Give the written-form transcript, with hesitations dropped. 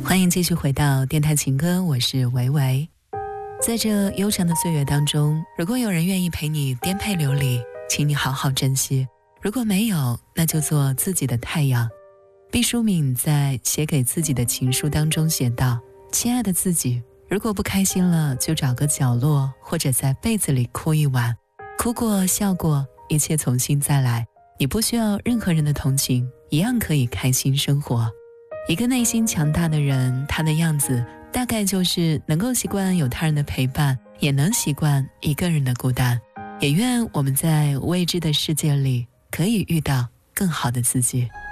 欢迎继续回到电台情歌，我是维维。在这悠长的岁月当中，如果有人愿意陪你颠沛流离，请你好好珍惜；如果没有，那就做自己的太阳。毕淑敏在写给自己的情书当中写道：亲爱的自己，如果不开心了，就找个角落，或者在被子里哭一晚，哭过笑过，一切从新再来。你不需要任何人的同情，一样可以开心生活。一个内心强大的人，他的样子大概就是能够习惯有他人的陪伴，也能习惯一个人的孤单。也愿我们在未知的世界里可以遇到更好的自己。